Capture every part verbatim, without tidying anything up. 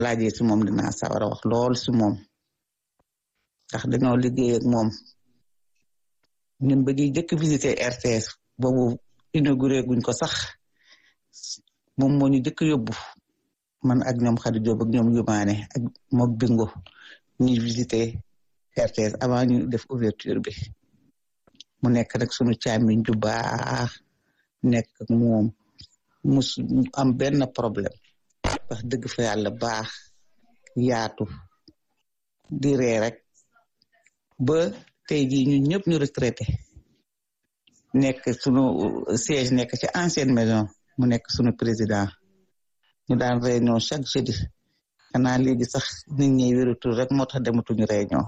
laajee si moom dinaa sawar a wax lool si moom ndax dañoo liggéey ak moom ñun ba ñuy jëkk visiter R T S boobu inauguré guñ ko sax moom moo ñu jëkk yóbbu man ak ñoom Khady Diop ak ñoom Yumaane ak mook Bingo ñuy visiter R T S avant ñu def ouverture bi mu nekk nag sunu càmmiñ ju baax nekk ak moom mus am benn problème wax dëgg fa yàlla baax yaatu di ree rek ba tey jii ñun ñëpp ñu retraité nekk sunu siège nekk ci ancienne maison mu nekk sunu président ñu daan réunion chaque jeudi xanaa léegi sax nit ñi wérutul rek moo tax dematuñu réunion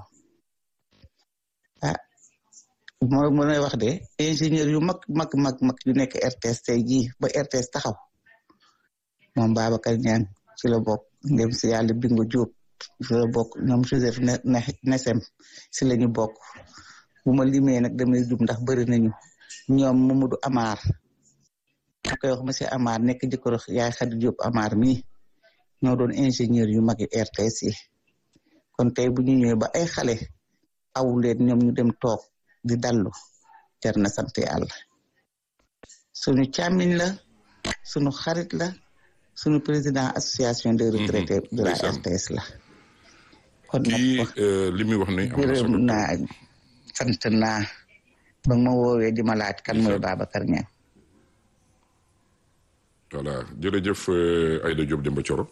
ah mooy mooy wax de ingénieur yu mag mag mag mag yu nekk R T S tey jii ba R T S taxaw moom Babacar Niang ci la bokk ndem si yàlla Bingo Diop ci la bokk ñoom Joseph Nesem si la ñu bokk bu ma limee nag damay jub ndax bëri nañu ñoom Mamadou Amar ñu koy wax monsieur Amar nekk jëkkër yaay Khady Diop Amar mi ñoo doon ingénieur yu mag yi R T S yi kon tey bu ñu ñëwee ba ay xale aw leen ñoom ñu dem toog di dallu jar na sant yàlla suñu càmmiñ la suñu xarit la suñu président association des retraités de la R T S la kon kii li muy wax ne gërëm naa sant naa ba ma woowee di ma laaj kan mooy Babacar Niang voilà jërëjëf Aïda Diop Demba Thioro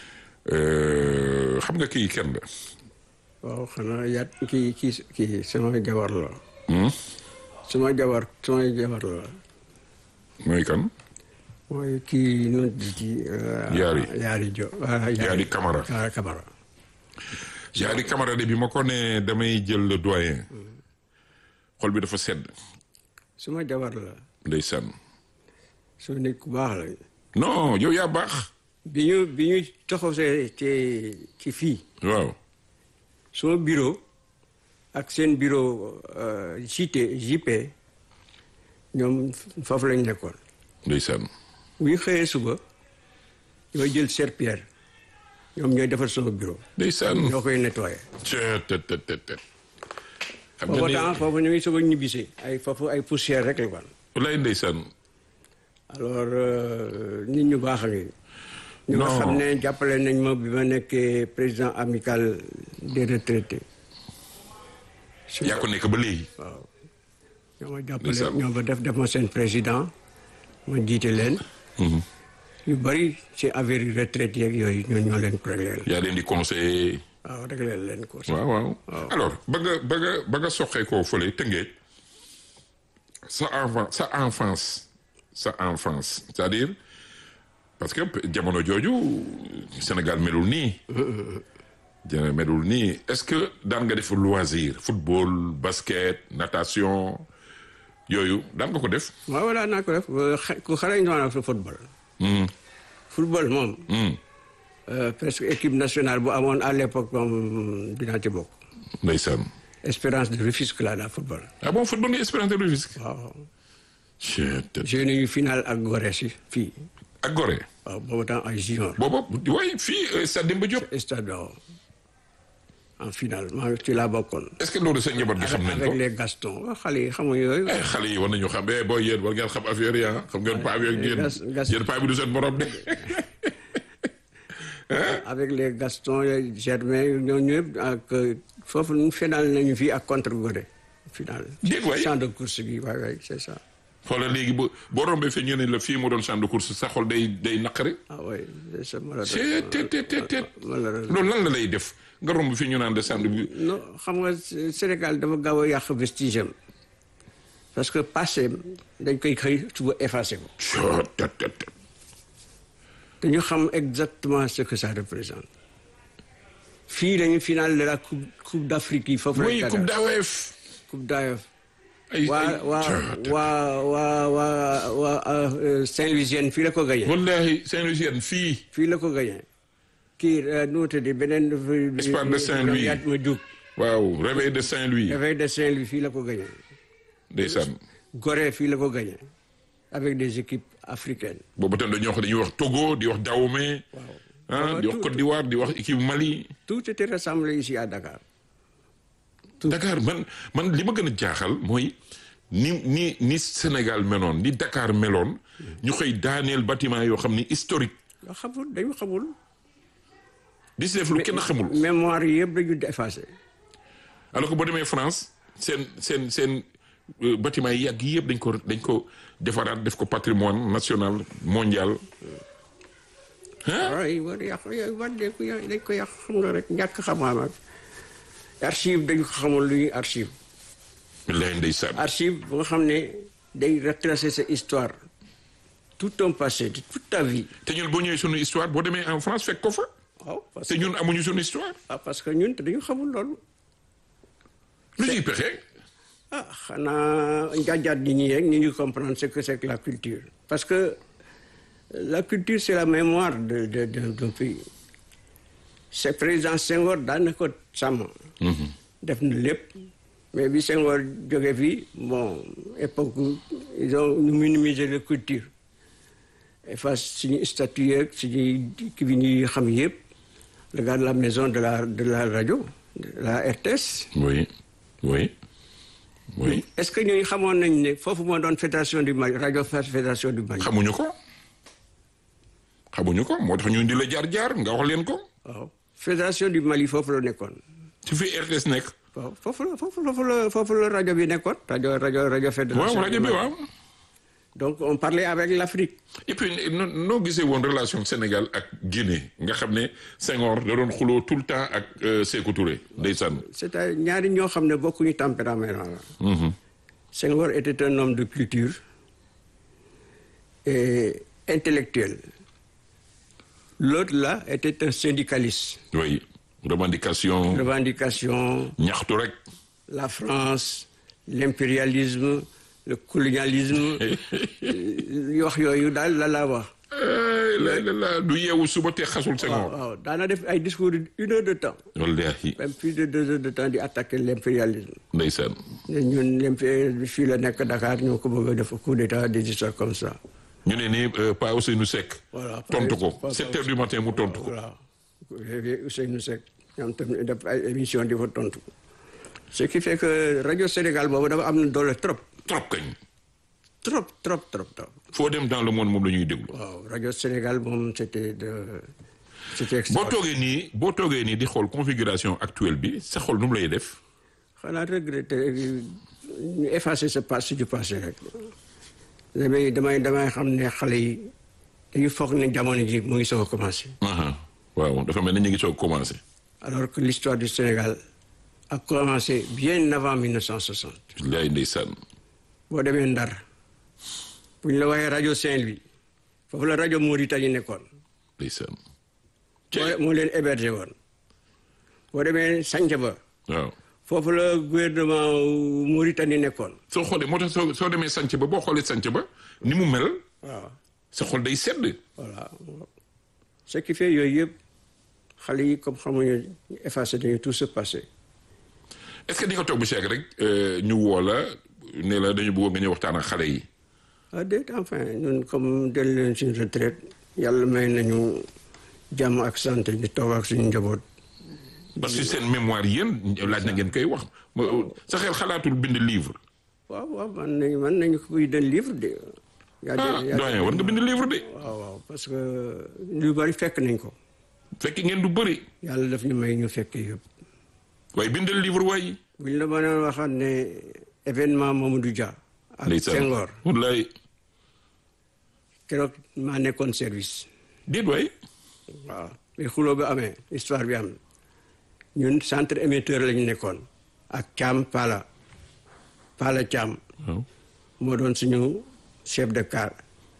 xam nga kii kenn la waaw xanaa yaat kii kii kii sama jabar la sama jabar sama jabar la mooy kan mooy kii noonu di ci yaari yaari jo yaari Camara Camara yaari Camara de bi ma ko ne damay jël le doyen xol bi dafa sedd sama jabar la ndeysaan soo nit ku baax la non yow yaa baax bi ñu bi ñu taxaw see ci ci fii waaw sama bureau ak seen bureau J T J P ñoom foofu lañ nekkoon ndeysaan bu ñu xëyee suba ñooy jël serpillère ñoom ñooy defar sama bureau ndeysaan ñoo koy nettoyé tet tet tet tet xam foofu nga temps foofu ñu ngi soog a ñibbisi ay foofu ay poussière rek la wan lay ndeysaan alors nit ñu baax a ngi ñu nga xam ne jàppale nañ ma bi ma nekkee président amical des retraités yaa ko nekk ba léegi waaw ñoo ma jàppale ñoo ma def def ma seen président ma jiite leen yu bari ci affaire yi retraite yeeg yooyu ñoo ñoo leen réglé yaa leen di conseiller waaw réglé leen ko waaw waaw alors ba nga ba nga ba nga soxee koo fële Tëngéej sa enfance sa enfance sa enfance c'est-à-dire parce que jamono jooju Sénégal melul nii jamono melul nii est-ce que daan nga def loisir football basket natation yooyu daan nga ko def waaw voilà naa ko def ku xarañ doon sa football football moom presque équipe nationale bu amoon à l'époque moom dinaa ci bokk ndeysaan Espérance de Rufisque laa daa football ah bon football nga Espérance de Rufisque waaw j'ai j'ai eu finale ak Gorée si fii ak Gorée waaw boobu temps ay junior boobu waaye fii Stade Demba Diop stade waaw en finale maa ci laa bokkoon est-ce que loolu sa njaboot gi xam nañ ko avec les Gaston waaw xale yi xamuñ yooyu ay xale yi war nañu xam eh booy yéen war ngeen xam affaire yi ah xam ngeen paa bi ak yéen yéen paa bi du seen borom de avec les Gaston Germain ñoo ñëpp ak foofu final nañu fii ak contre Gorée final dégg waay champ de course bi waay waay c'est ça xoolal léegi boo boo rombee fi ñu ne la fii mu doon champ de course sa xol day day naqari ah oui c'est te te te te loolu lan la lay def nga romb fi ñu naan de champ bi non xam nga Sénégal dafa gaaw a yàq vestige am parce que passé dañ koy xëy suba effacé ko te ñu xam exactement ce que ça représente fii lañu finale de la coupe coupe d'Afrique yi foofu oui coupe d'A O F coupe d'A O F ay waa waa waa waa waa Saint-Louisienne fii la ko gagné. wallahi Saint-Louisienne fii. fii la ko gagné kii nu mu tudd beneen. Espoir de Saint-Louis yaat ma jug. waaw réveil de Saint-Louis. réveil de Saint-Louis fii la ko gagné. ndeysaan. Gorée fii la ko gagné avec des équipes africaines. boobu tam dañuy wax dañuy wax Togo di wax Dahomey. waaw ah di wax Côte d'Ivoire di wax équipe Mali. tout était rassemblé ici à Dakar. Dakar man man li ma gën a jaaxal mooy ni ni ni Sénégal meloon ni Dakar meloon ñu koy daaneel bâtiment yoo xam ni historique. yoo xamul dañu xamul. di si def lu kenn xamul. mémoire yi yëpp dañu effacé. alors que boo demee France seen seen seen bâtiment yi yàgg yëpp dañ ko dañ ko defaraat def ko patrimoine national mondial. ah yi war yàq dañ ko yàq xam nga rek ñàkk xam-xam ak archive dañu ko xamul lu ñuy archive. lay ndeysaan. archive bu nga xam ne day retracer sa histoire tout ton passé de toute ta vie. te ñun boo ñëwee sunu histoire boo demee en France fekk ko fa. waaw parce te ñun amuñu sunu histoire. ah parce que ñun te dañu xamul loolu. lu ñuy pexe. ah xanaa njaajaat nit ñi rek ñu ngi comprendre ce que c'est que la culture. parce que la culture c'est la mémoire de de de d'un pays. c'est président Senghor daan na ko sàmm. def na lépp. mais bi Senghor jógee fii bon époque ils ont minimisé la culture. efface suñu statut yeeg suñuy kii bi ñuy xam yëpp. regarde la maison de la de la radio de la R T S. oui oui oui. est-ce que ñooñu xamoon nañ ne foofu moo doon fédération du Mali radio fédération du Mali. xamuñu ko xamuñu ko moo tax ñu di la jaar jaar nga wax leen ko. waaw fédération du Mali foofu la nekkoon. ci fi R T S nekk. waaw foofu la foofu la foofu la rajo bi nekkoon. rajo rajo rajo fédération. waaw rajo bi waaw. donc on parlait avec l'Afrique. et puis noo gisee woon relation Sénégal ak Guinée nga xam ne Senghor da doon xuloo tout le temps ak Sékou Touré ndeysaan. c'est-à-dire ñaari ñoo xam ne bokkuñu tempérament la. Senghor était un homme de culture et intellectuel. L'autre là était un syndicaliste. oui revendication. revendication. ñaxtu rek. la France l'impérialisme. le colonialisme wax yooyu daal la laa wax. la la du yeewu suba te xasul Senghor. waaw waaw daana def ay discours une heure de temps. wallaahi. même plus de deux heures de temps di attaquer l'impérialisme. ndeysaan. ñun l'impérialisme fii la nekk Dakar ñoo ko bëgg a def coup d'état des histoires comme ça. ñu ne nii Pa Ousseynou Seck. voilà tontu ko sept heures du matin mu tontu ko. voilà Ousseynou Seck ñoom tamit def ay émission di fa tontu. ce qui fait que rajo Sénégal boobu dafa am na doole trop. trop kañ. trop trop trop trop. foo dem dans le monde moom la ñuy déglu. waaw rajo Sénégal moom c'était de c'était boo toogee nii boo toogee nii di xool configuration actuelle bi sa xol nu mu lay def. xanaa regretter ñu effacer ce passé du passé rek. damay damay damay xam ne xale yi dañu foog ne jamono ji mu ngi soog a commencé. waaw dafa mel ni ñu ngi soog a commencé. alors que l'histoire du Sénégal a commencé bien avant mille neuf cent soixante. wallaay ndeysaan. boo demee Ndar bu ñu la waxee rajo Saint-Louis foofu la rajo Mauritanie nekkoon. ndeysaan. moo leen hébergé woon. boo demee Santhiaba. waaw. foofu la gouvernement Mauritanie nekkoon. soo xoolee moo tax soo soo demee Santhiaba ba boo xoolee Santhiaba ni mu mel. waaw sa xol day sedd. voilà ce qui fait yooyu yëpp xale yi comme xamuñu effacé dañu tout se passé. est-ce que di nga toog bu seeg rek ñu woo la ne la dañu bëggoon nga ñëw waxtaan ak xale yi. ah déet enfin ñun comme del leen suñu retraite yàlla may nañu jàmm ak santé ñu toog ak suñu njaboot. parce que seen mémoire yéen laaj na ngeen koy wax sa xel xalaatul bind livre. waaw waaw man nañu man nañu ko bind livre de. ah doyen war nga bind livre de. waaw waaw parce que lu bari fekk nañ ko. fekk ngeen du bëri. yàlla daf ñu may ñu fekk yëpp. waaye bindal livre waaye. buñ la mën a waxaat ne événement Mamadou Dia. ak Senghor wallaay. keroog maa nekkoon service. déet waay. waaw mais xuloo bi amee histoire bi am ñun centre émetteur lañu nekkoon ak Thiam Pala Pala Thiam. waaw moo doon suñu chef de car.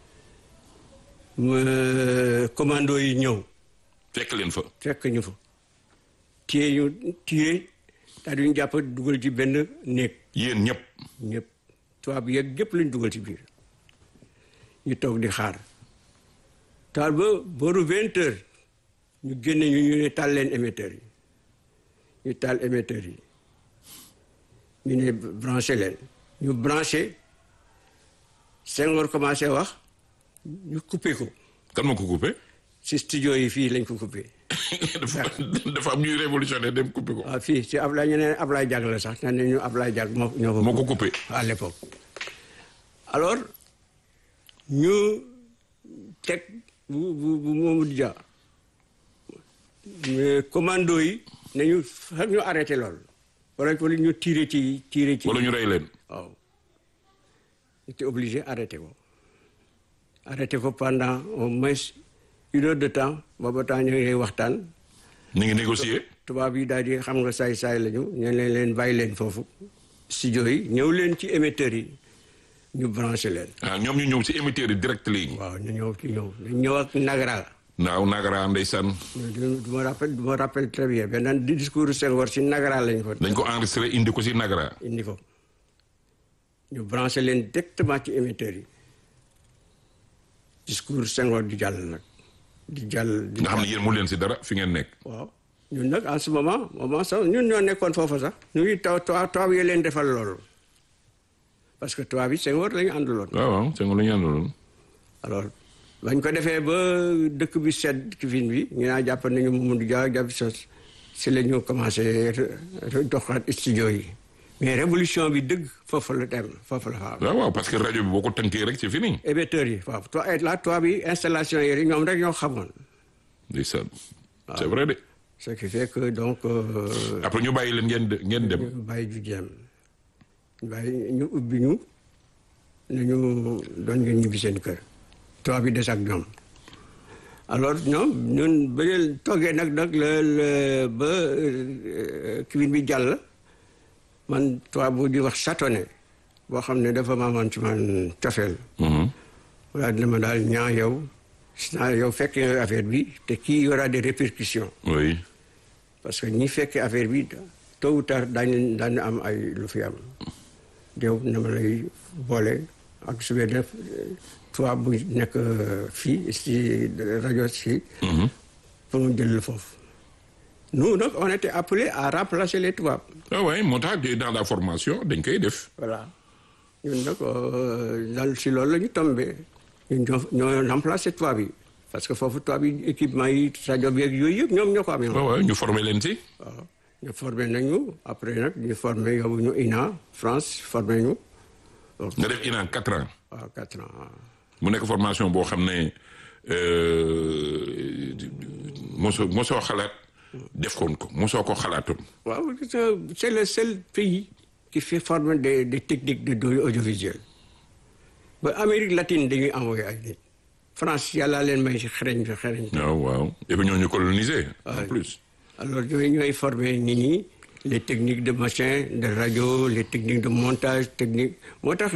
commando yi ñëw. fekk leen fa. fekk ñu fa. téye ñu téye daal di ñu jàpp dugal ci benn néeg. yéen ñëpp. ñëpp tubaab yeeg yëpp lañ dugal ci biir ñu toog di xaar taal ba booru vingt heures ñu génne ñu ñu ne taal leen émetteurs yi ñu taal émetteurs yi ñu ne branché leen ñu branché Senghor commencé wax ñu coupé ko. kan moo ko coupé. si studio yi fii lañ ko coupé. dafa dafa am ñuy révolutionnaire dem coupé ko. waaw fii si Ablaye ñu ne Ablaye Diack la sax nee nañu Ablaye Diack moo ñoo ko. moo ko coupé à l'époque. alors ñu teg bu bu bu Mamadou Dia mais commando yi nañu xam ñu arrêté lool. wala wala ñu tiré ci tiré ci. wala ñu rey leen. waaw ñu étaient obligé arrêté ko. arrêté ko pendant au moins une heure de temps booba temps ñu ngi waxtaan. ñu ngi négocier. tubaab yi daal di xam nga saay saay lañu ñu leen leen bàyyi leen foofu. studio yi ñëw leen ci émetteurs yi ñu branché leen. ah ñoom ñu ñëw ci émetteurs yi direct léegi. waaw ñu ñëw ci ñëw ñu ñëw ak Nagara. naaw Nagara ndeysaan. du ma rappelle du ma rappelle très bien benn discours Senghor ci Nagara lañ ko. dañ ko enregistré indi ko ci Nagara. indi ko ñu branché leen directement ci émetteurs yi. discours Senghor di jàll nag di jàll. di nga xam ne yéen mu leen ci dara fi ngeen nekk. waaw ñun nag en ce moment moment sax ñun ñoo nekkoon foofa sax ñu ngi taw tubaab yi leen defal loolu parce que tubaab yi Senghor lañu àndaloon. waaw waaw Senghor la ñu àndaloon. alors bañ ko defee ba dëkk bi sedd kifin bi ñu naa jàpp nañu Mamadou Dia jàpp sos si la ñu commencé doxaat studio yi mais révolution bi dëgg foofu la dem foofu la fa am. waaw waaw parce que rajo bi boo ko tënkee rek c'est fini. émetteurs yi waaw to la tubaab yi installation yi ñoom rek ñoo xamoon. ndeysaan. c'est vrai de. ce qui fait que donc. Euh, après ñu bàyyi leen ngeen de ngeen dem. ñu bàyyi ju dem ñu bàyyi ñu ubbi ñu ne ñu doon ngeen ñibbi seen kër. tubaab yi des ak ñoom alors ñoom ñun ba ñu toogee nag nag la la ba kii bi jàll man tubaab bu di wax Châtonnet boo xam ne dafa maamoon ci man cofeel. wala dina ma daal ñaa yow. gis naa yow fekkee nga affaire bi te kii y aura des répercussions. oui. parce que ñi fekkee affaire bi tôt ou tard daañu daañu am ay lu fi am. yow na ma lay boole ak su def tubaab bu nekk fii si rajo si. pour mu jël foofu. nous nag on était appelés à remplacer les tubaab. ah oui moo tax dans la formation dañ koy def. voilà ñun nag daal si loolu la ñu tombé. ñun ñoo ñoo remplacé tubaab yi parce que foofu tubaab yi équipement yi rajo bi ak yooyu yëpp ñoom ñoo ko amee. waaw waaw ñu formé leen ci. waaw ñu formé nañu après nag ñu formé yóbbu ñu I N A France formé ñu. nga def I N A quatre ans. waaw quatre ans waaw. mu nekk formation boo xam ne mosoo mosoo xalaat def koon ko mosoo ko xalaatoon. waaw c'est le seul pays qui fait former des des techniques de audiovisuel. ba Amérique latine dañuy envoyé ay nit France yàlla leen may si xereñ fi xereñ. waaw waaw et puis ñoo ñu colonisé. en plus. alors ñooy ñooy formé nit ñi les techniques de machin de radio les techniques de montage technique moo tax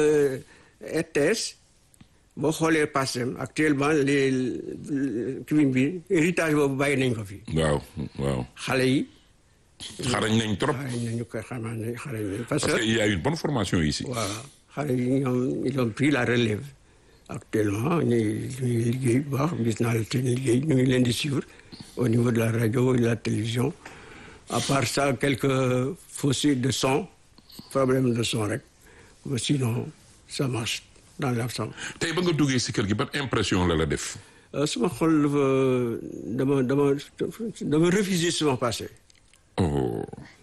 R T S boo xoolee passem actuellement les kii bi héritage boobu bàyyi nañ ko fi. waaw waaw. xale yi. xarañ nañ trop. xarañ nañu koy xamaa ne xarañ nañ. parce que il y a une bonne formation ici. waaw. xale yi ñoom ils ont pris la relève actuellement ñuy ñuy liggéey bu baax gis naa seen liggéey ñu ngi leen di suivre au niveau de la radio et de la télévision à part ça quelques fossés de son problème de son rek mais sinon ça marche dans l'ensemble. tey ba nga duggee si kër gi ban impression la la def. suma xol dafa dama dama dama refuser sama passé. oh.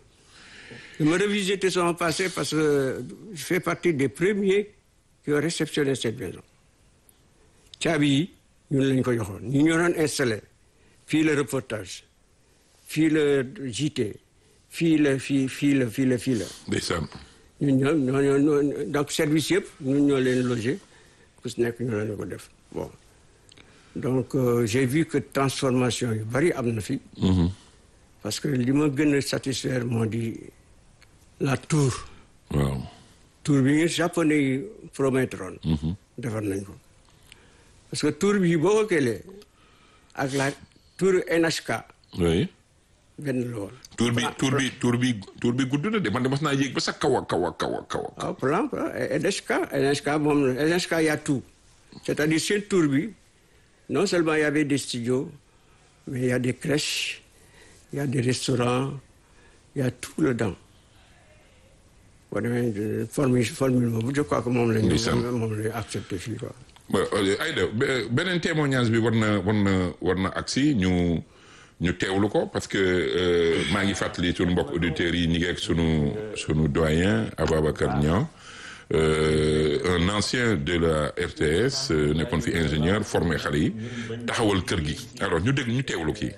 Je me revisiter son passé parce que je fais partie des premiers qui ont réceptionné cette maison. caabi yi ñun lañ ko joxoon ñu ñoo doon installé fii le reportage fii le J T fii la fii fii la fii la fii la. ndeysaan. ñun ñoo ñoo ñoo donc service yëpp ñun ñoo leen logé ku si nekk ñoo leen ko def bon donc euh, j'ai vu que transformation yu bari am na fi. parce que li ma gën a satisfaire moo di. la tour. waaw. tour bi nga japonais yi promettroon. defar nañ ko parce que tour bi boo ko kelee ak la tour N H K. oui. benn la woon. tour bi tour bi tour bi tour bi gudd na de man de mas naa yéeg ba sa kaw a kaw a kaw a kaw. waaw plan N H K N H K moom la N H K y a tout c'est-à-dire seen tour bi non seulement y avait des studios mais il y a des crèches il y a des restaurants il y a tout dedans. boo demee formule formule boobu je crois que moom la ñu moom la ñu accepté fii quoi. Aïda beneen témoignage bi war na war na war na agsi ñu ñu teewlu ko parce que maa ngi fàttali sunu mbokk auditeurs yi ñu ngi ak sunu sunu doyen Ababacar Niang un ancien de la R T S nekkoon fi ingénieur formé xale yi taxawal kër gi alors ñu dégg ñu teewlu kii.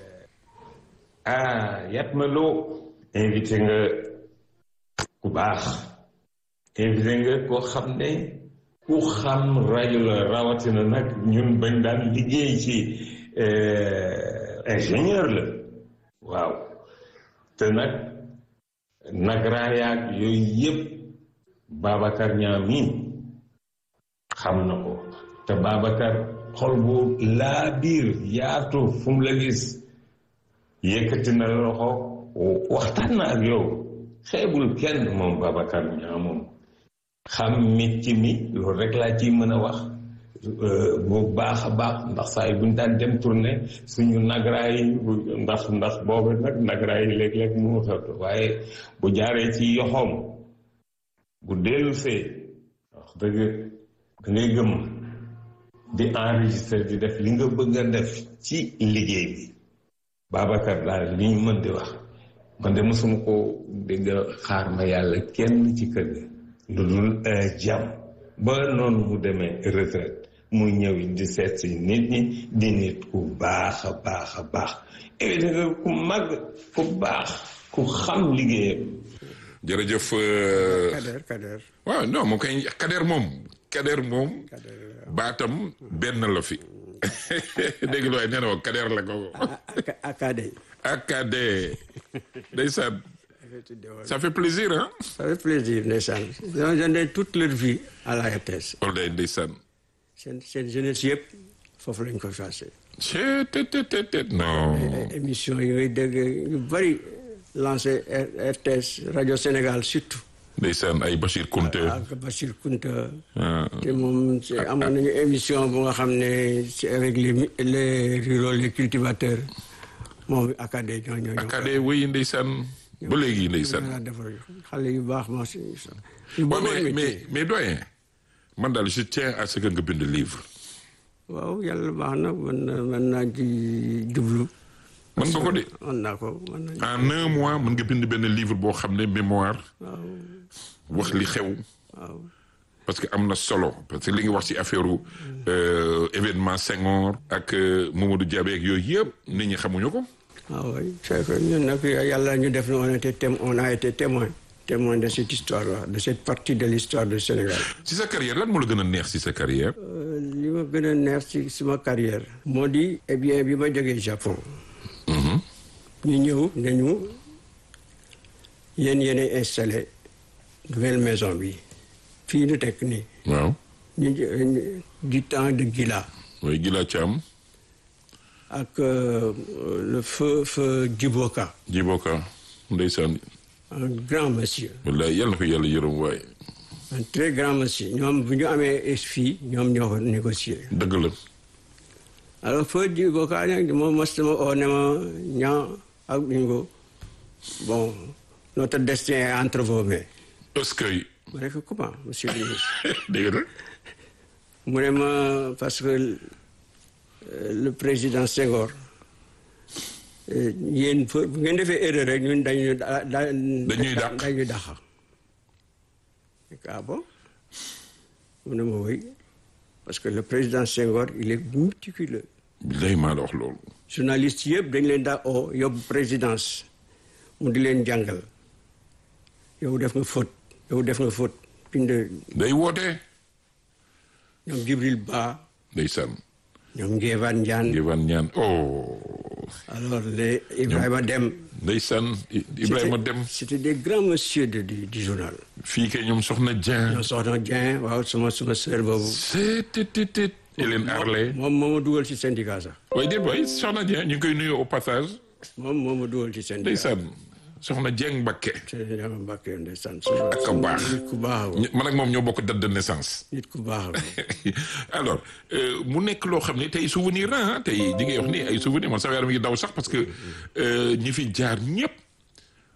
ah Yatma Lo invité nga ku baax invité nga koo xam ne ku xam rajo la rawatina nag ñun bañ daan liggéey ci ingénieur la waaw te nag nag raayaag yooyu yëpp Babacar Niang mi xam na ko te Babacar xol bu laa biir yaatu fu mu la gis yëkkati na loxo waxtaan na ak yow xeebul kenn moom Babacar Niang moom xam métti mi loolu rek laa ciy mën a wax bu baax a baax ndax saa yi buñ daan dem tournée suñu nagraay yi ndax ndax boobu nag nagraay yi léeg-léeg mu xew waaye bu jaaree ci yoxoom bu dellu see wax dëgg da ngay gëm di enregistré di def li nga bëgg a def ci liggéey bi Babacar daal li ñu mën di wax man de mosuma ko dégg xaar ma yàlla kenn ci kër ga lu dul jàmm ba noonu mu demee retraite muy ñëw di seet si nit ñi di nit ku baax a baax a baax évité nga ku mag ku baax ku xam liggéeyam. jërëjëf. Kader Kader. waaw non moom kay Kader moom Kader moom baatam benn la fi dégg nga waaye nee na ma Kader la ko. Akade. Akade ndeysaan. Ça fait plaisir hein. Ça fait plaisir ndeysaan. Ils ont donné toute leur vie à la R T S. Olday ndeysaan. seen seen jeunesse yëpp foofu lañ ko passé. c'est te te te te non. émission yooyu dégg yu bëri lancé R T S rajo Sénégal surtout. ndeysaan ay Bachir Kounta. ak Bachir Kounta. te moom amoon nañu émission bu nga xam ne c'est avec les les ruraux les cultivateurs moom Akade ñoo ñoo. Akade oui ndeysaan. ba léegi ndeysaan. xale yu baax ma si. mais mais mais doyen. man daal je tiens à ce que nga bind livre. waaw yàlla baax na mën na mën naa ci jublu. mën nga ko de. mën naa ko mën naa en un mois mën nga bind benn livre boo xam ne mémoire. waaw. wax li xew. waaw. parce que am na solo parce que li nga wax ci affaire événement Senghor ak Mamadou Diabé ak yooyu yëpp nit ñi xamuñu ko. waaw oui c'est que ñun nag yàlla ñu def na on a été témoin on a été témoin. témoin de cette histoire-là, de cette partie de l'histoire du Sénégal. Si sa carrière lan moo la gën a neex si sa carrière. li ma gën a neex si suma carrière. moo di eh bien bi ma jógee Japon. ñu ñëw nañu yéen yéenay installé nouvelle maison bi fii ñu teg nii. waaw. ñu du temps de Gila. oui Gila Thiam. ak le feu feu Djiboka. Djiboka ndeysaan. un grand monsieur. wallaay yàlla na ko yàlla yërëm waaye. un très grand monsieur ñoom bu ñu amee fii ñoom ñoo ko négocier. dëgg la. alors feu Djiboka nag moom mos ma oo ne ma ñaa ak ñu ko bon notre destin est entre vos mains. est-ce que. ma ne ko comment monsieur le ministre. dégg nga. mu ne ma parce que le président Senghor. yéen bu ngeen defee erreur rek ñun dañuy da dañuy dàq dañuy dàq. ah bon mu ne ma woy parce que le président Senghor il est méticuleux. bilaay maa la wax loolu. journaliste yëpp dañ leen daa oo yóbbu présidence mu di leen jàngal yow def nga faute yow def nga faute bind. day woote. ñoom Djibril Ba. ndeysaan. ñoom Ngévan Ndiane. Ngévan Ndiane oh. alors les Ibrahima Dem. ndeysaan Ibrahima Dem. c'était des grands monsieur de du du journal. fii kay ñoom Soxna Dieng. ñoom Soxna Dieng waaw sama sama sœur boobu. c'est tout Hélène Arlay. moom moo ma dugal ci syndicat sax. waaye déet waay Soxna Dieng ñu ngi koy nuyu au passage. moom moo ma dugal ci syndicat. ndeysaan Soxna Dieng Mbakke. Dieng Mbakke ndeysaan. ak a baax nit ku baax. man ak moom ñoo bokk date de naissance. nit ku baax. alors mu nekk loo xam ne tey souvenir ah tey di ngay wax ni ay souvenir man sama yaram mi ngi daw sax parce que ñi fi jaar ñëpp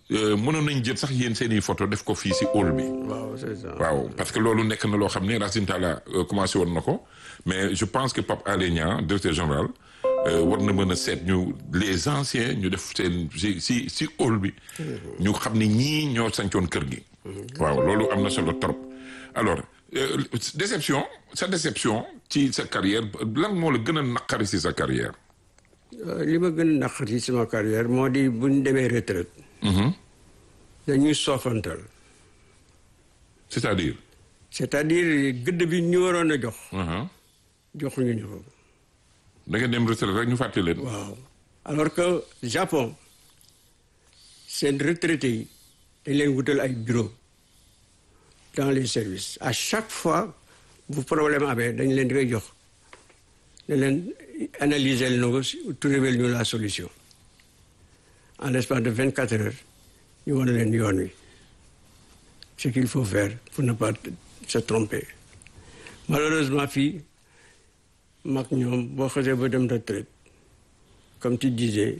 mënoon nañ jël sax yéen seeni photo def ko fii si hall bi. waaw c'est ça. waaw parce que loolu nekk na loo xam ne Racine Talla commencé woon na ko mais je pense que Pape Alé Niang directeur général war na mën a seet ñu les anciens ñu def seen si si si hall bi. ñu xam ne ñii ñoo sancoon kër gi. waaw loolu am na solo trop. alors euh, déception sa déception ci sa carrière lan moo la gën a naqari si sa carrière. li ma gën a naqari ci sama carrière moo di bu ñu demee retraite. dañuy soofantal. c'est-à-dire. c'est-à-dire gëdd bi ñu waroon a jox. joxuñu ñu ko. da ngeen dem retraite rek ñu fàtte leen. waaw alors que Japon seen retraités yi dañ leen wutal ay bureau dans les services à chaque fois bu problème amee dañ leen di koy jox ne leen analyser leen ko trouver ñu la solution en l'espace de vingt quatre heures ñu wan leen yoon wi ce qu'il faut faire pour ne pas se tromper malheureusement fii mag ñoom boo xasee ba dem retraite comme tu disais.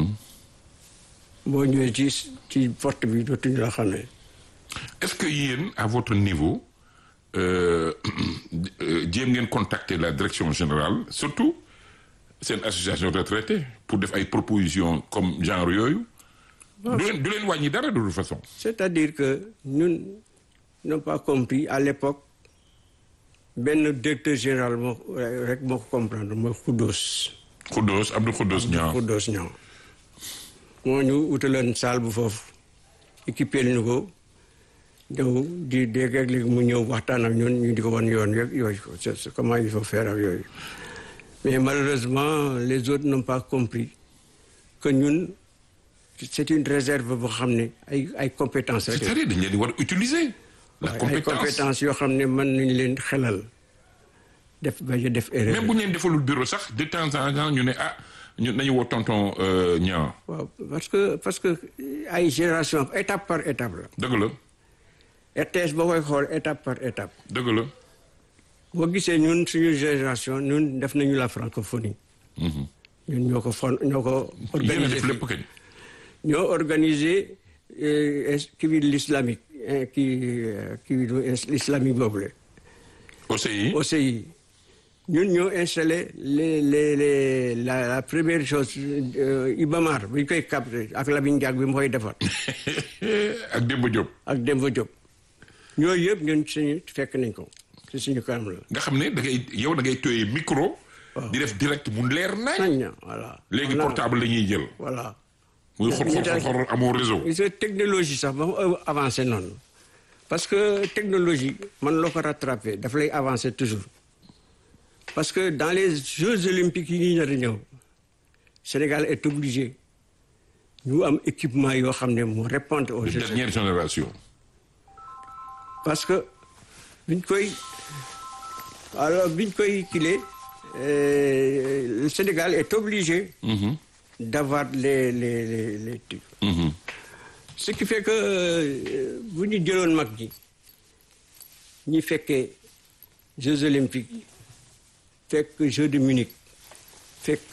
boo ñëwee ci ci porte bi dootuñu la xamee. est-ce que yéen à votre niveau jéem ngeen contacter la direction générale surtout seen association retraité pour def ay propositions comme genre yooyu. du leen du leen wàññi dara de toute façon. c'est-à-dire que ñun n'ont pas compris à l'époque benn directeur général moo rek moo ko comprendre mooy Khoudous. Khoudous Abdou Khoudous Niang Khoudous Niang moo ñu utaloon salle bu foofu équipé ñu ko ñëw di dégg ak léegi mu ñëw waxtaan ak ñun ñu di ko wan yoon yëpp yooyu ko c'est comment il faut faire ak yooyu mais malheureusement les autres n'ont pas compris que ñun c'est une réserve boo xam ne ay ay compétences rek. c'est-à-dire dañ leen di war a utiliser. la compétence ay compétences yoo xam ne mën nañu leen xelal def ba def erreur. même bu ñu leen defalul bureau sax de temps en temps ñu ne ah ñu nañu woo tonton Niang. waaw parce que parce que ay génération étape par étape la. dëgg la. R T S boo koy xool étape par étape. dëgg la. boo gisee ñun suñu génération ñun def nañu la francophonie. ñun ñoo ko fon ñoo ko. organisé def lépp kañ. ñoo organisé kii bi l'islamique kii kii bi l'islamique boobu la. O C I. O C I ñun ñoo installé les les les la la première chose Ibamar bu ñu koy capté ak Lamine Diack bi mu koy defar. ak Demba Diop. ak Demba Diop. ñooyu yëpp ñun suñu fekk nañ ko ci suñu kanam la. nga xam ne da ngay yow da ngay tooyee micro. di def direct mu leer nañ. nañ voilà. léegi portable la ñuy jël. voilà. muy xor xor xor amoo réseau. technologie sax ba mu avancé noonu. parce que technologie man loo ko rattrapé daf lay avancer toujours. parce que dans les Jeux olympiques yi ñuy nar a ñëw Sénégal est obligé ñu am équipement yoo xam ne mu répondre aux Jeux. dernière génération. parce que biñ koy alors biñ koy kilee le Sénégal est obligé. Mm-hmm. d'avoir les les les les trucs. Mm-hmm. ce qui fait que bu ñu jëloon mag ñi ñi fekkee Jeux olympiques yi fekk Jeux de Munich fekk.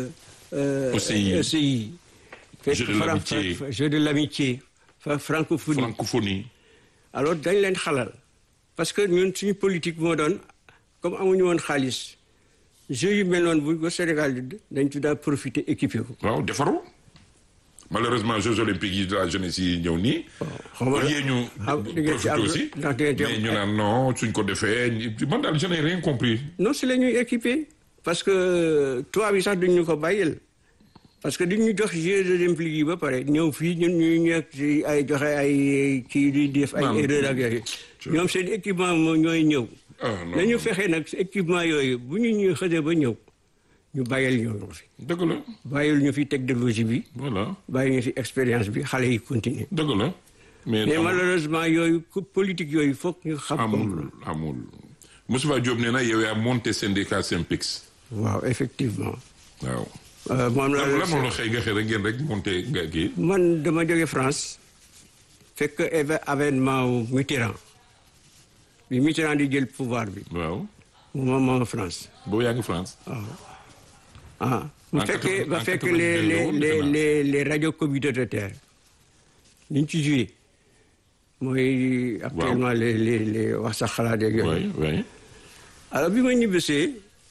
O C I O C I. fekk Jeux de l'amitié Jeux de l'amitié francophonie. francophonie. alors dañ leen xalal parce que ñun suñu politique moo doon comme amuñu woon xaalis jeux yu mel noonu bu ko Sénégal dañ ci daal profiter équipé ko. waaw defaru malheureusement Jeux olympiques yi de la jeunesse yi ñëw nii. xam nga yee ñu profité aussi mais ñu naan non suñ ko defee man daal je n'ai rien compris. non si la ñuy équipé parce que tubaab yi sax duñ ñu ko bàyyil parce que duñ ñu jox Jeux olympiques yi ba pare ñëw fii ñun ñu nekk ci ay joxe ay kii di def ay erreur ak yooyu ñoom seen équipement moo ñooy ñëw. nañu fexe nag équipement yooyu bu ñu ñu xësee ba ñëw ñu bàyyil ñu ko fi. dëgg la. bàyyil ñu fi technologie bi. voilà bàyyil ñu fi expérience bi xale yi continuer. dëgg la. mais malheureusement yooyu politique yooyu foog ñu xam. amul amul Moustapha Diop nee na yow yaa monté syndicat Synpics. waaw effectivement. waaw. moom la lan moo la xëy nga xëy rek ngeen rek monté nga kii. man dama jóge France fekk avènement Mitterrand bi Mitterrand di jël pouvoir bi. waaw. moom moom France. boobu yaa ngi France. waaw ah. bu fekkee ba fekk les les les les les radios communautaires ni ñu ci joué mooy actuellement les les les wax sax xalaat yeeg yooyu. oui oui. alors bi ma ñibbisee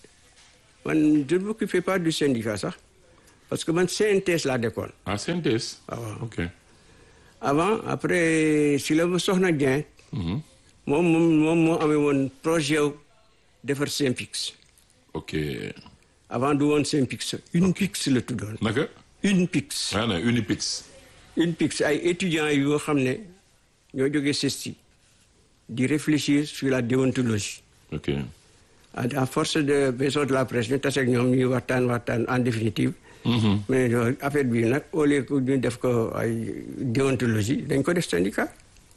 man je ne m'occupais pas du syndicat sax parce que man C N T S laa dekkoon. ah C N T S. ah waaw ok. avant après si la ma soxna Dieng. moom moom moom moo amee woon projet wu defar Synpics. ok. avant du woon Synpics Unipix la tuddoon. naka. Unipix. ah non Unipix. Unipix ay étudiants yoo xam ne ñoo jógee CESTI di réfléchir sur la déontologie. ok. à force de maison de la presse ñu tase ak ñoom ñuy waxtaan waxtaan en définitive. mais affaire bi nag au lieu que ñu def ko ay déontologie dañ ko def syndicat.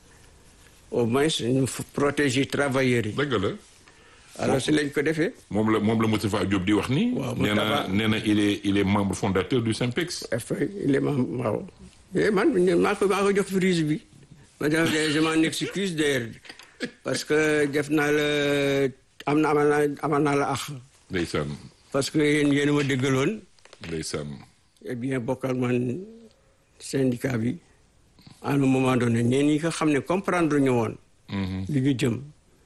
au moins ñu protéger travailleurs yi. dëgg la. alors si lañ ko defee. moom la moom la Moustapha Diop di wax nii. waaw nee na nee na il est il est membre fondateur du Synpics. il est membre waaw. et man maa ko maa ko jox prise bi. ma je m'en excuse d'ailleurs parce que def naa la am na amal naa amal naa la ax. ndeysaan. parce que yéen yéen a ma déggaloon. ndeysaan. eh bien bokkal man syndicat bi à un moment donné ñeen ñi nga xam ne comprendre ñu woon. li ñu jëm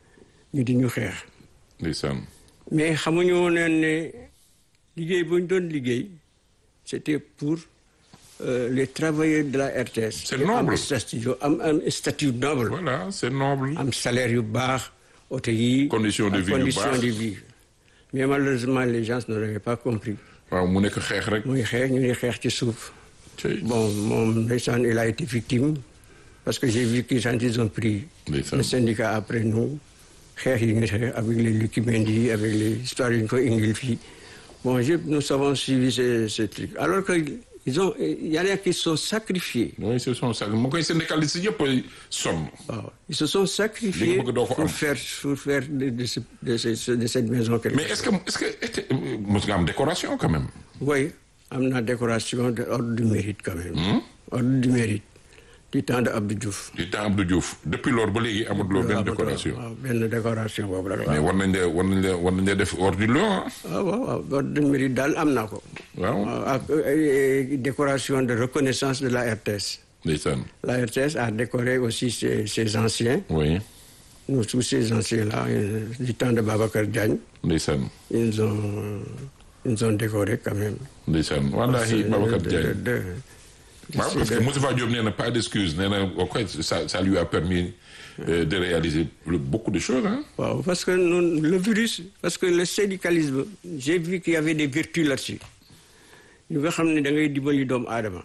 ñu di ñu xeex. ndeysaan. mais xamuñu woon ne liggéey bu ñu doon liggéey c'était pour euh, les travailleurs de la R T S. c'est noble am statut am am statut noble. voilà c'est noble. am salaire yu baax oto yi. condition de vie yu baax condition de vie. mais malheureusement les gens ne l'avaient pas compris. waaw mu nekk xeex rek. muy xeex ñu ngi xeex ci suuf. bon moom ndeysaan il a été victime parce que j'ai vu qu'ils ils ont pris ndeysaan. le syndicat après nous xeex yi ñu xeex avec les Lucky Mendy avec les histoires yi ñu ko indil fii bon je nous avons suivi ces ces trucs alors que ils ont il y en a qui se sont sacrifiés. oui ce sont ça moo koy syndicalistes yëpp sonn. waaw ils se sont sacrifiés pour faire pour faire de de ce de ce de cette maison. mais est-ce que est-ce que mos nga am décoration quand même. oui am na décoration de ordre du mérite quand même. ordre du mérite du temps de Abdou Diouf. du temps Abdou Diouf depuis loolu ba léegi amul benn décoration. waaw benn décoration boobu la. mais war nañ la war nañ la war nañ la def ordre du lion. waaw waaw ordre du mérite daal am naa ko. waaw ak décoration de reconnaissance de la R T S. ndeysaan. la R T S a décoré aussi ses ses anciens. oui. nous tous ces anciens là du temps de Babacar Diagne. ndeysaan. ils ont ils ont décoré quand même. ndeysaan wallaahi Babacar Diagne. de waaw parce que Moustapha Diop nee na pas d'excuse nee na au fait ça ça lui a permis euh, de réaliser beaucoup de choses hein. waaw parce que nous, le virus parce que le syndicalisme j'ai vu qu'il y avait des vertus là-dessus yu nga xam ne da ngay dimbali doomu aadama.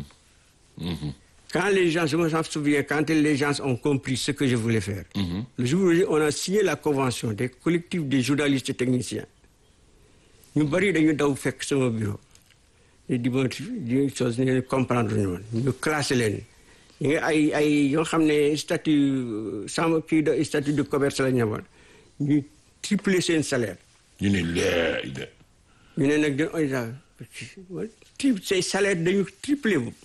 Quand les gens je me souviens quand les gens ont compris ce que je voulais faire. Mm-hmm. le jour où on a signé la convention des collectifs des journalistes et techniciens ñu bari dañu daw fekk sama bureau. di dimenti di chose ne comprendre ñu woon ñu classé leen ñu ngi ay ay yoo xam ne statut sama kii de statut de commerce la ñu amoon ñu tripler seen salaire. ñu ne lee de. ñu ne nag dañu tri say salaire dañu triplé wu.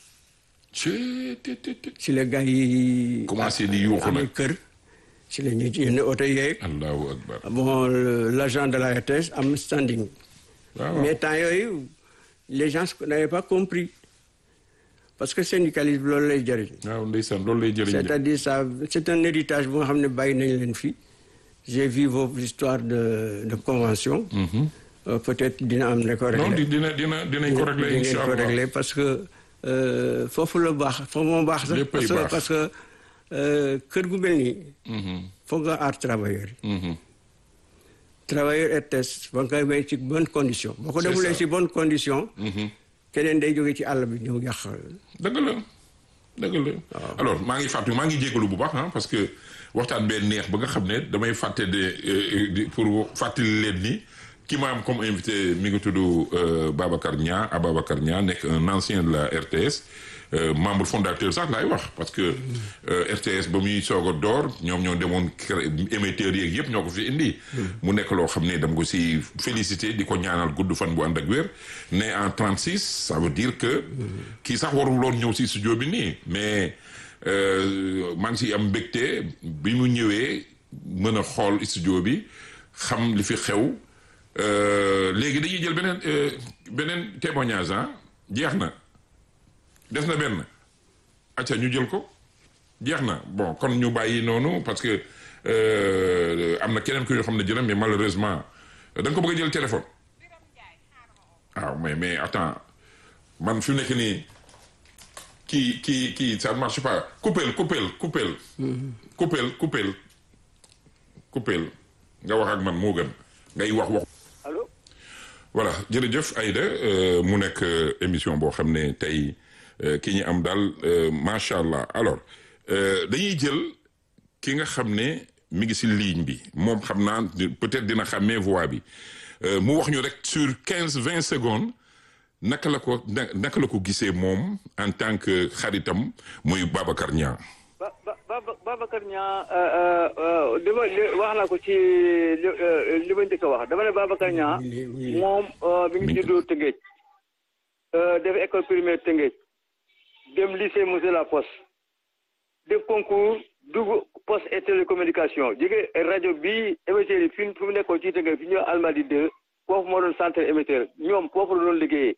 si la gars yi. commencé di yuuxu nag amee kër. si la ñuy yenn oto yeeg. allahu akbar. bon l'agent de la R T S am standing. waaw mais temps yooyu. les gens n'avaient pas compris parce que syndicalisme loolu lay jëriñ. waaw ndeysaan loolu lay jëriñ. c'est-à-dire ça c'est un héritage bu nga xam ne bàyyi nañ leen fii j'ai vu vos histoires de de convention. Mm-hmm. Euh, peut-être dina am na ko réglé. non dina dina dinañ ko réglé incha allah dinañ ko réglé parce que foofu la baax foofu moo baax sax. léppay parce que baax parce que kër gu mel nii. foog nga aar travailleur yi. travailleur R T S ba nga koy may ci bonne condition. boo ko defulee ci bonne condition. keneen day jóge ci àll bi ñëw yàq. dëgg la dëgg la. alors maa ngi fàttali maa ngi jégalu bu baax ah parce que waxtaan bee neex ba nga xam ne damay fàtte de pour fàttali leen ni ki ma am comme invité mi ngi tudd Babacar Niang Ababacar Niang nekk un ancien de la R T S. Euh, membre fondateur sax laay wax parce que euh, R T S ba muy soog a door ñoom ñoo demoon émetteurs yeeg yëpp ñoo ko fi indi. mu nekk loo xam ne dama ko si félicité di ko ñaanal gudd fan bu ànd ak wér. né en trente-six ça veut dire que. kii sax warul loon ñëw si studio bi nii mais maa ngi si am mbégte bi mu ñëwee mën a xool studio bi xam li fi xew léegi dañuy jël beneen beneen témoignage ah jeex na. des na benn acca ñu jël ko jeex na bon kon ñu bàyyi noonu parce que am na keneen ku yoo xam ne jëlam mais malheureusement da nga ko bëgg a jël téléphone waaw mais mais attends man fi mu nekk nii kii kii kii ça ne marche pas coupel coupel coupel coupel coupel coupel nga wax ak man moo gën ngay wax wax allo voilà jërëjëf Aïda mu nekk émission boo xam ne tey ki ñu am daal macha allah alors dañuy jël ki nga xam ne mi ngi si ligne bi moom xam naa peut-être dina xàmmee voix bi mu wax ñu rek sur quinze vingt secondes naka la ko naka la ko gisee moom en tant que xaritam muy Babacar Niang. ba ba Babacar Niang li ma wax naa ko ci li ma njëkk a wax dama ne Babacar Niang moom mi ngi juddoo Tëngéej def école primaire Tëngéej dem lycée Monsieur Lafosse def concours dugg poste et télécommunication jóge rajo bi émetteur yi fi mu nekkoon ci Tëngéej fi ñu Almadies deux foofu moo doon centre émetteur ñoom foofu la doon liggéeyee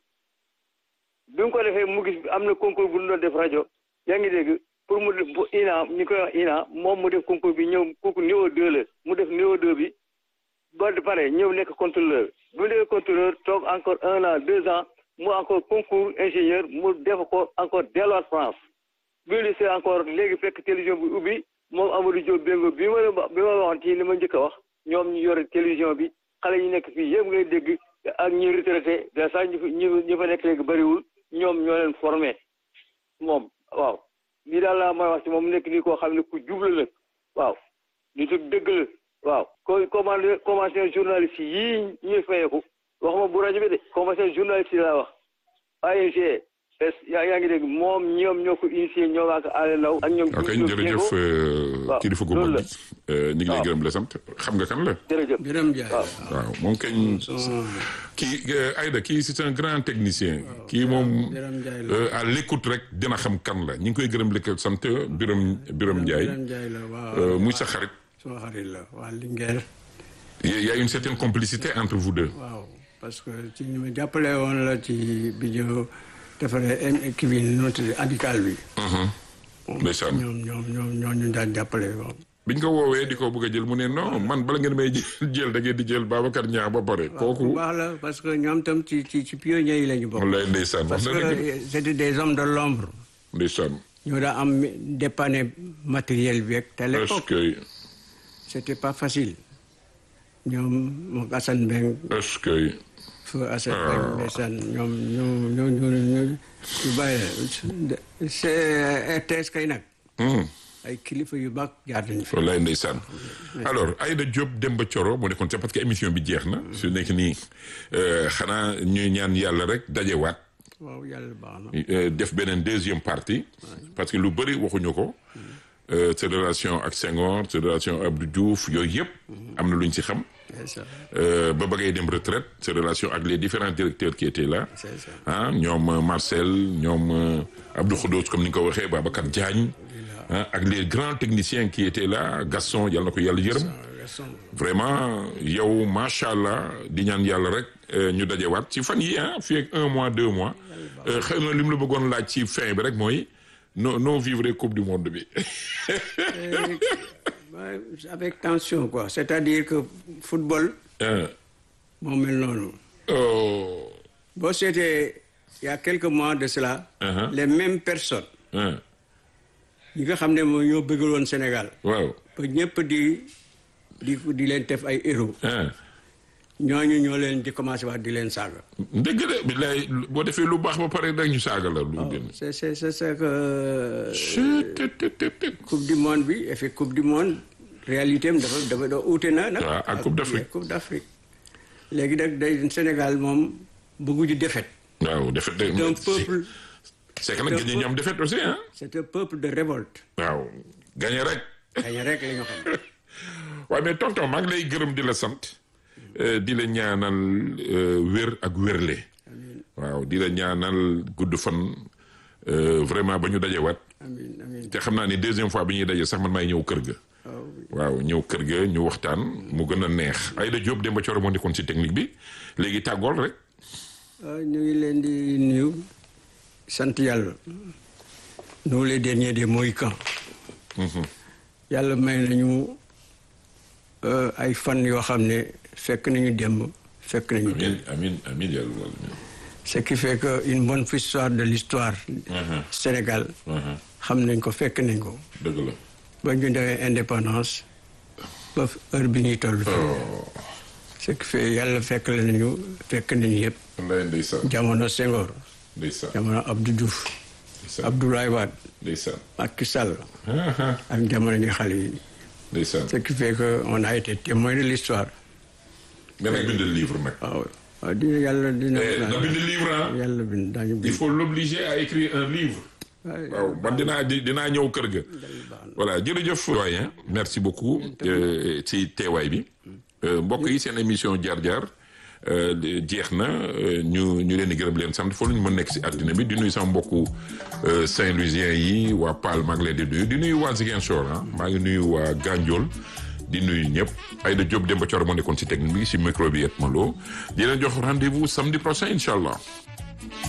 bi mu ko defee mu gis am na concours bu ñu doon def rajo yaa ngi dégg pour mu def I N A ñu koy wax I N A moom mu def concours bi ñëw concours niveau deux la mu def niveau deux bi ba pare ñëw nekk contrôleur bu nekk contrôleur toog encore un an deux ans mu encore concours ingénieur mu def ko encore delluwaat France bi lycée encore léegi fekk télévision bi ubbi moom Amadou Diop Bengo bi ma bi ma waxoon ci li ma njëkk a wax ñoom ñu yore télévision bi xale yi nekk fii yëpp ngay dégg ak ñi retraité de sax ñu ñu ñu fa nekk léegi bëriwul ñoom ñoo leen formé moom waaw lii daal laa may wax ci moom nekk nii koo xam ne ku jublu la waaw ñu tug dëgg la waaw ko commande convention journaliste yii ñuy fayeeku waxuma bu rajo bi de convention journaliste yi laa wax A N G yaa yaa ngi dégg moom ñoom ñoo ko initié ñoo waa ko Alé Ndaw ak ñoom ok jërëjëf kilifa gu mag bi ñu ngi lay gërëm la sant xam nga kan la jërëjëf Birame Ndiaye waaw moom kañ kii Aïda kii c'est un grand technicien kii moom à l'écoute rek dina xam kan la ñu ngi koy gërëm li ko sant Birame Birame Ndiaye muy sa xarit sama xarit la waa Linguère il y a une certaine complicité entre vous deux waaw parce que ci ñu ma jàppale woon la ci bi ñu defaree kii bi nu tudd amical bi ndeysaan ñoom ñoom ñoom ñoo ñu daan jàppale waaw biñ ko woowee di ko bëgg a jël mu ne non man bala ngeen may jël da ngeen di jël Babacar Niang ba pare kooku baax la parce que ñoom tam ci ci ci pionniers yi la ñu bokk wallaay ndeysaan parce que c'était des hommes de l'ombre ndeysaan ñoo daa am dépanner matériel bi ak te l'époque que c'était pas facile ñoom moom Assane Mbengue est-ce que feu Assane Mbengue ndeysaan ñoom ñoo ñoo ñoo ñu bàyyi c'est R T S kay nag ay kilifa yu baax jaar nañu fi. wallaay ndeysaan alors Aïda Diop Demba Thioro moo nekkoon parce que émission bi jeex na su nekk nii xanaa ñuy ñaan yàlla rek dajewaat waaw yàlla baax na def beneen deuxième partie parce que lu bëri waxuñu ko sa relation ak Senghor sa relation Abdou Diouf yooyu yëpp am na lu ñu si xam ba bëggee dem retraite sa relation ak les différents directeurs qui étaient là ah ñoom Marcel ñoom Abdou Khoudous comme ni nga ko waxee Babacar Diagne ak les grands techniciens qui étaient là Gaston yàlla na ko yàlla yërëm vraiment yow macha allah di ñaan yàlla rek ñu dajewaat ci fan yi ah fii ak un mois deux mois xëy na li mu la bëggoon laaj ci fin bi rek mooy non non vivre coupe du monde bi. avec tension quoi c'est-à-dire que football. moo mel noonu. boo seetee il y a quelques mois de cela. les mêmes personnes. ñi nga xam ne moom ñoo bëggaloon Sénégal. waaw ba ñëpp di di di leen def ay héros. ñooñu ñoo leen di commencé wax di leen saaga. dëgg de bilaay boo defee lu baax ba pare rek ñu saaga la. lu gën c'est c'est c'est que. coupe du monde bi effet coupe du monde réalité am dafa dafa dafa uute na nag. waaw ak coupe d'Afrique coupe d'Afrique. léegi nag day Sénégal moom bëgguñu défaite. waaw défaite de. c'est un peuple. c'est que nag gagné ñu am défaite aussi ah. c'est un peuple de révolte. waaw gagné rek. gagné rek la ñu xam. waaye mais tonton maa ngi lay gërëm di la sant. di la ñaanal wér ak wérle. waaw di la ñaanal gudd fan vraiment ba ñu dajewaat. amiin amiin te xam naa ni deuxième fois bi ñuy daje sax man maay ñëw kër ga. waaw ñëw kër ga ñu waxtaan mu gën a neex Aïda Diop Demba Thioro moo nekkoon ci technique bi léegi tàggool rek. ñu ngi leen di nuyu sant yàlla nous les derniers des Mohicans. yàlla may nañu ay fan yoo xam ne fekk nañu démb fekk nañu démb. amiin amiin yàlla. ce qui fait que une bonne histoire de l'histoire Sénégal. xam nañ ko fekk nañ ko. dëgg la. ba ñu demee indépendance ba heure bi ñuy toll. ce qui fait yàlla fekk la nañu fekk nañu yëpp. wallaay ndeysaan. jamono Senghor. ndeysaan. jamono Abdou Diouf. Abdoulaye Wade. ndeysaan. Macky Sall. ak jamono ñu xale yi. ndeysaan. ce qui fait que on a été témoin de l'histoire. nga nag bind livre nag. waaw waaw dina yàlla dina. nga bind livre ah. yàlla bind daañu bind. il faut l'obliger à écrire un livre. waaw man dinaa dinaa ñëw kër ga. voilà jërëjëf doyen merci beaucoup ci teewaay bi. mbokk yi seen émission jaar-jaar jeex na ñu ñu leen di gërëm leen sant foofu ñu mën nekk si àddina bi di nuyu sama mbokku Saint-Louisien yi waa Paal maa ngi leen di nuyu di nuyu waa Ziguinchor ah maa ngi nuyu waa Gandiol di nuyu ñëpp Aïda Diop Demba Thior moo nekkoon si technique bi si micro bi et Malo di leen jox rendez-vous samedi prochain incha allah.